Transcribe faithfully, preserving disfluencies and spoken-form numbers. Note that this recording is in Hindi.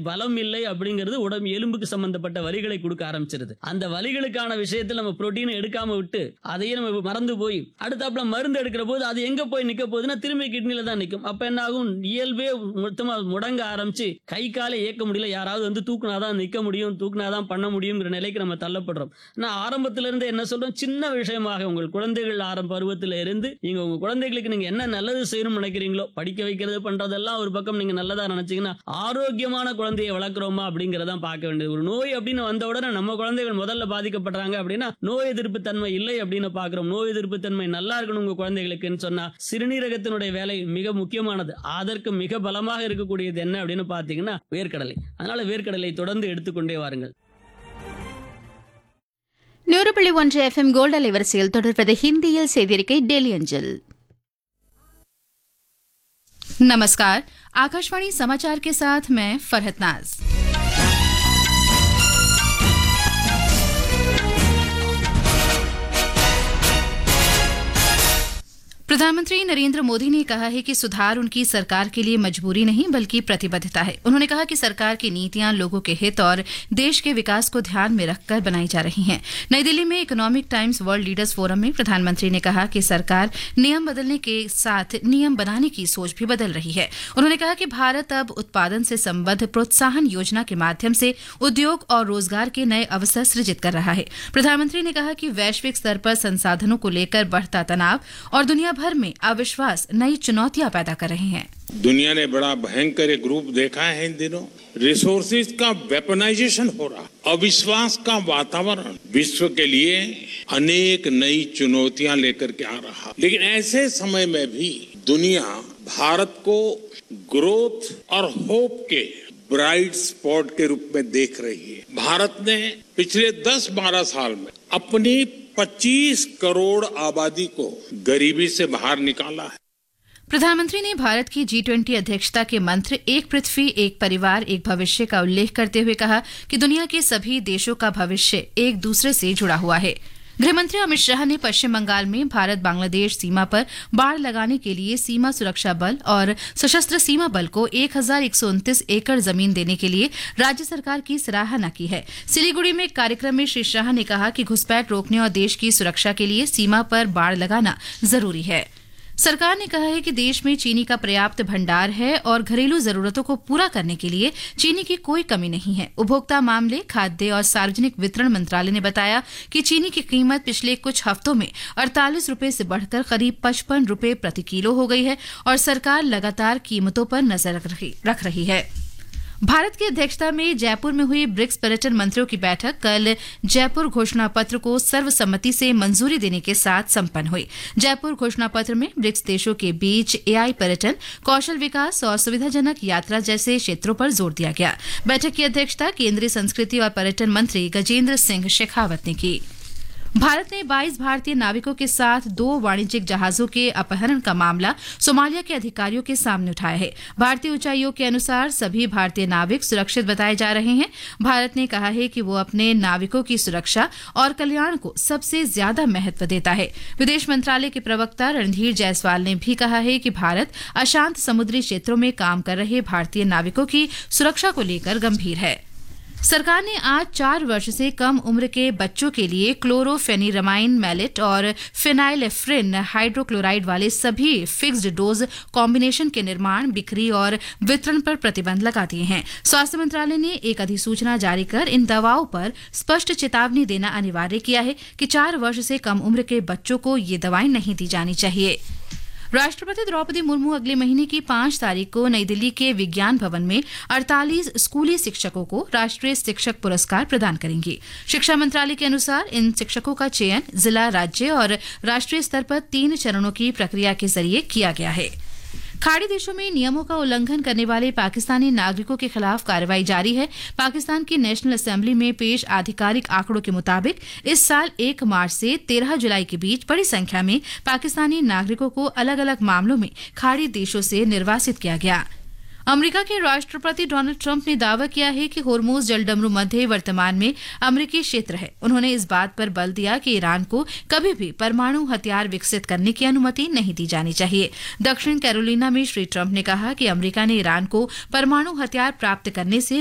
பலம் இல்லை அப்படிங்கிறது உடம்பு எலும்புக்கு சம்பந்தப்பட்ட வலிகளை கொடுக்க ஆரம்பிச்சிருது. அந்த வலிகளுக்கான விஷயத்தில் நம்ம புரோட்டீன் எடுக்காம விட்டு அதையே நம்ம மறந்து போய் அடுத்தாப்புல மருந்து எடுக்கிற போது அது எங்க போய் நிக்க போகுதுன்னா திரும்பி கிட்னில தான் நிக்கும். அப்ப என்ன ஆகும், இயல்பே மொத்தமா முடங்க ஆரம்பிச்சு கை காலை இயக்க முடியல, யாராவது வந்து தூக்குனாதான் நிக்க முடியும், தூக்குனாதான் பண்ண முடியுங்கிற நிலைக்கு நம்ம தள்ளப்படுறோம். நான் ஆரம்பத்துல இருந்து என்ன சொல்றேன், சின்ன விஷயமாக உங்கள் குழந்தைகள் ஆரம்ப பருவத்தில இருந்து நீங்க உங்க குழந்தைகளுக்கு நீங்க என்ன நல்லது செய்யணும்னு நினைக்கிறீங்களோ, படிக்க வைக்கிறது பண்றதெல்லாம் ஒரு பக்கம் நீங்க நல்லதா நினைச்சீங்கன்னா ஆரோக்கியமான குழந்தையை வளர்க்கிறோமா அப்படிங்கறதான் பார்க்க வேண்டியது. ஒரு நோய் அப்படின்னு வந்த உடனே நம்ம குழந்தைகள் முதல்ல பாதிக்கப்படுறாங்க அப்படின்னா நோய் எதிர்ப்பு தன்மை இல்லை அப்படின்னு பாக்குறோம். நோய் எதிர்ப்பு தன்மை நல்லா இருக்கணும் உங்க குழந்தைகளுக்குன்னு சொன்னா சிறுநீரகத்தினுடைய வேலை மிக முக்கியமானது. அதற்கு மிக பலமாக இருக்கக்கூடியது என்ன அப்படின்னு பாத்தீங்கன்னா வேர்க்கடலை. அதனால வேர்க்கடலை தொடர்ந்து எடுத்துக்கொண்டே வாருங்கள். நூறு புள்ளி ஒன்று எஃப்எம் கோல்ட் அலைவரிசையில் தொடர்வது ஹிந்தியில் செய்திருக்கை டெல்லி அஞ்சல். नमस्कार, आकाशवाणी समाचार के साथ मैं फरहत नाज। प्रधानमंत्री नरेंद्र मोदी ने कहा है कि सुधार उनकी सरकार के लिए मजबूरी नहीं बल्कि प्रतिबद्धता है। उन्होंने कहा कि सरकार की नीतियां लोगों के हित और देश के विकास को ध्यान में रखकर बनाई जा रही हैं। नई दिल्ली में economic times world leaders forum में प्रधानमंत्री ने कहा कि सरकार नियम बदलने के साथ नियम बनाने की सोच भी बदल रही है। उन्होंने कहा कि भारत अब उत्पादन से संबद्ध प्रोत्साहन योजना के माध्यम से उद्योग और रोजगार के नए अवसर सृजित कर रहा है। प्रधानमंत्री ने कहा कि वैश्विक स्तर पर संसाधनों को लेकर बढ़ता तनाव और दुनिया भर में अविश्वास नई चुनौतियां पैदा कर रहे हैं। दुनिया ने बड़ा भयंकर एक रूप देखा है इन दिनों। रिसोर्सेज का वेपनाइजेशन हो रहा, अविश्वास का वातावरण विश्व के लिए अनेक नई चुनौतियां लेकर के आ रहा। लेकिन ऐसे समय में भी दुनिया भारत को ग्रोथ और होप के ब्राइट स्पॉट के रूप में देख रही है। भारत ने पिछले दस बारह साल में अपनी पच्चीस करोड़ आबादी को गरीबी से बाहर निकाला है। प्रधानमंत्री ने भारत की जी ट्वेंटी अध्यक्षता के मंत्र एक पृथ्वी एक परिवार एक भविष्य का उल्लेख करते हुए कहा कि दुनिया के सभी देशों का भविष्य एक दूसरे से जुड़ा हुआ है। गृहमंत्री अमित शाह ने पश्चिम बंगाल में भारत बांग्लादेश सीमा पर बाड़ लगाने के लिए सीमा सुरक्षा बल और सशस्त्र सीमा बल को एक हजार एक सौ उनतीस एकड़ जमीन देने के लिए राज्य सरकार की सराहना की है। सिलीगुड़ी में एक कार्यक्रम में श्री शाह ने कहा कि घुसपैठ रोकने और देश की सुरक्षा के लिए सीमा पर बाड़ लगाना जरूरी है। सरकार ने कहा है कि देश में चीनी का पर्याप्त भंडार है और घरेलू जरूरतों को पूरा करने के लिए चीनी की कोई कमी नहीं है। उपभोक्ता मामले, खाद्य और सार्वजनिक वितरण मंत्रालय ने बताया कि चीनी की कीमत पिछले कुछ हफ्तों में अड़तालीस रुपए से बढ़कर करीब पचपन रुपए प्रति किलो हो गई है और सरकार लगातार कीमतों पर नजर रख रही है। भारत की अध्यक्षता में जयपुर में हुई ब्रिक्स पर्यटन मंत्रियों की बैठक कल जयपुर घोषणा पत्र को सर्वसम्मति से मंजूरी देने के साथ संपन्न हुई। जयपुर घोषणा पत्र में ब्रिक्स देशों के बीच एआई पर्यटन, कौशल विकास और सुविधाजनक यात्रा जैसे क्षेत्रों पर जोर दिया गया। बैठक की अध्यक्षता केंद्रीय संस्कृति और पर्यटन मंत्री गजेंद्र सिंह शेखावत ने की। भारत ने बाईस भारतीय नाविकों के साथ दो वाणिज्यिक जहाजों के अपहरण का मामला सोमालिया के अधिकारियों के सामने उठाया है। भारतीय उच्चायोग के अनुसार सभी भारतीय नाविक सुरक्षित बताए जा रहे हैं। भारत ने कहा है कि वो अपने नाविकों की सुरक्षा और कल्याण को सबसे ज्यादा महत्व देता है। विदेश मंत्रालय के प्रवक्ता रणधीर जायसवाल ने भी कहा है कि भारत अशांत समुद्री क्षेत्रों में काम कर रहे भारतीय नाविकों की सुरक्षा को लेकर गंभीर है। सरकार ने आज चार वर्ष से कम उम्र के बच्चों के लिए क्लोरोफेनिरमाइन मैलेट और फिनाइलेफ्रिन हाइड्रोक्लोराइड वाले सभी फिक्स्ड डोज कॉम्बिनेशन के निर्माण, बिक्री और वितरण पर प्रतिबंध लगा दिए हैं। स्वास्थ्य मंत्रालय ने एक अधिसूचना जारी कर इन दवाओं पर स्पष्ट चेतावनी देना अनिवार्य किया है कि चार वर्ष से कम उम्र के बच्चों को ये दवाएं नहीं दी जानी चाहिए। राष्ट्रपति द्रौपदी मुर्मू अगले महीने की पांच तारीख को नई दिल्ली के विज्ञान भवन में अड़तालीस स्कूली शिक्षकों को राष्ट्रीय शिक्षक पुरस्कार प्रदान करेंगी। शिक्षा मंत्रालय के अनुसार इन शिक्षकों का चयन जिला, राज्य और राष्ट्रीय स्तर पर तीन चरणों की प्रक्रिया के जरिए किया गया है। खाड़ी देशों में नियमों का उल्लंघन करने वाले पाकिस्तानी नागरिकों के खिलाफ कार्रवाई जारी है। पाकिस्तान की नेशनल असेंबली में पेश आधिकारिक आंकड़ों के मुताबिक इस साल एक मार्च से तेरह जुलाई के बीच बड़ी संख्या में पाकिस्तानी नागरिकों को अलग अलग मामलों में खाड़ी देशों से निर्वासित किया गया। अमेरिका के राष्ट्रपति डोनाल्ड ट्रंप ने दावा किया है कि होर्मुज जलडमरू मध्य वर्तमान में अमेरिकी क्षेत्र है। उन्होंने इस बात पर बल दिया कि ईरान को कभी भी परमाणु हथियार विकसित करने की अनुमति नहीं दी जानी चाहिए। दक्षिण कैरोलिना में श्री ट्रंप ने कहा कि अमेरिका ने ईरान को परमाणु हथियार प्राप्त करने से